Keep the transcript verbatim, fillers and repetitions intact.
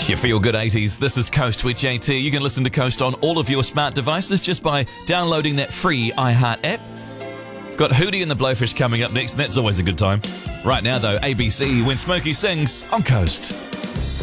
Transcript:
You feel good eighties. This is Coast with J T. You can listen to Coast on all of your smart devices just by downloading that free iHeart app. Got Hootie and the Blowfish coming up next, and that's always a good time. Right now, though, A B C, When Smokey Sings on Coast.